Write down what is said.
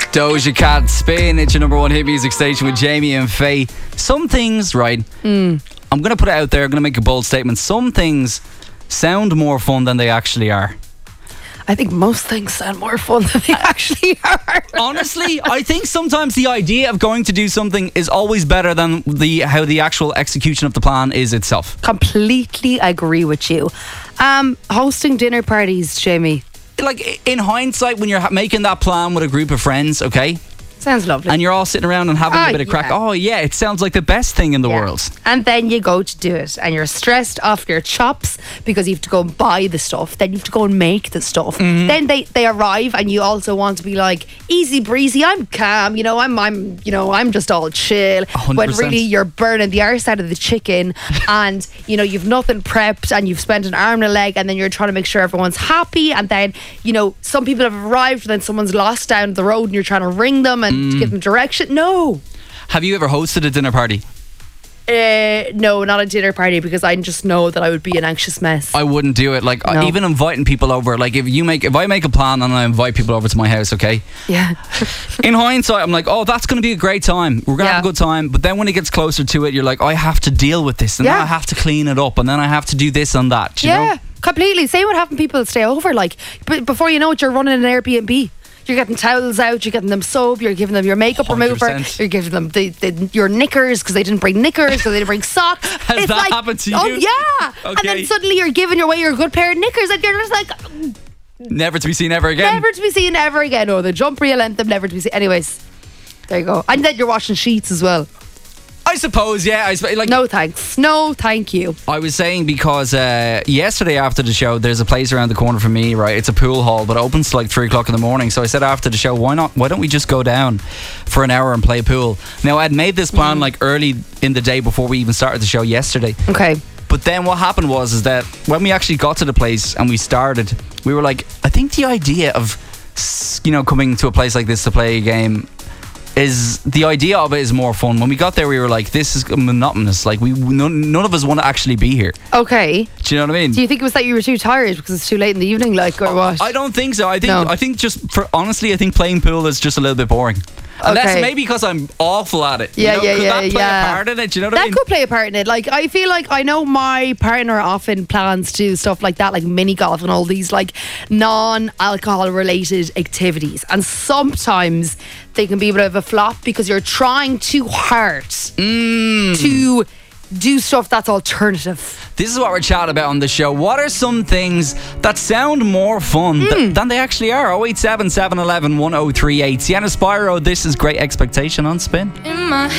Doja Cat, Spin. It's your number one hit music station with Jamie and Faye. Some things, right? I'm going to put it out there. I'm going to make a bold statement. Some things sound more fun than they actually are. I think most things sound more fun than they actually are. Honestly, I think sometimes the idea of going to do something is always better than how the actual execution of the plan is itself. Completely agree with you. Hosting dinner parties, Jamie. Like, in hindsight, when you're making that plan with a group of friends, okay? Sounds lovely. And you're all sitting around and having a bit of crack. Oh, yeah, it sounds like the best thing in the world. And then you go to do it and you're stressed off your chops because you have to go and buy the stuff. Then you have to go and make the stuff. Then they arrive and you also want to be like, easy breezy, I'm calm, I'm just all chill. 100%. When really you're burning the arse out of the chicken and, you've nothing prepped and you've spent an arm and a leg and then you're trying to make sure everyone's happy. And then, some people have arrived and then someone's lost down the road and you're trying to ring them and to give them direction. No. Have you ever hosted a dinner party? No, not a dinner party, because I just know that I would be an anxious mess. I wouldn't do it. Like, No. even inviting people over. Like, if I make a plan and I invite people over to my house, okay? Yeah. In hindsight, I'm like, oh, that's going to be a great time. We're going to have a good time. But then when it gets closer to it, you're like, I have to deal with this, and then I have to clean it up, and then I have to do this and that. You know? Completely. Same with having people stay over. Like, before you know it, you're running an Airbnb. You're getting towels out, you're getting them soap, you're giving them your makeup 100%. remover, you're giving them your knickers because they didn't bring knickers, because they didn't bring socks. Has that happened to you? Oh, yeah. Okay. And then suddenly you're giving away your good pair of knickers and you're just like, Never to be seen ever again. never to be seen ever again. Oh, the jump reel anthem, never to be seen. Anyways, there you go. And then you're washing sheets as well. I suppose, yeah. No thanks. No, thank you. I was saying because yesterday after the show, there's a place around the corner from me, right? It's a pool hall, but it opens to like 3 o'clock in the morning. So I said after the show, why don't we just go down for an hour and play pool? Now, I'd made this plan like early in the day before we even started the show yesterday. Okay. But then what happened was that when we actually got to the place and we started, we were like, I think the idea of, coming to a place like this to play a game the idea of it is more fun. When we got there, we were like, this is monotonous. Like, none of us want to actually be here. Okay. Do you know what I mean? Do you think it was that you were too tired because it's too late in the evening, like, or what? I don't think so. I think honestly, I think playing pool is just a little bit boring. Unless maybe because I'm awful at it. Could that play a part in it? Do you know what I mean? That could play a part in it. Like, I feel like I know my partner often plans to do stuff like that, like mini golf and all these like non-alcohol related activities. And sometimes they can be a bit of a flop because you're trying too hard to do stuff that's alternative. This is what we're chatting about on the show. What are some things that sound more fun than they actually are? 087 711 1038. Sienna Spyro, this is Great Expectation on Spin. In my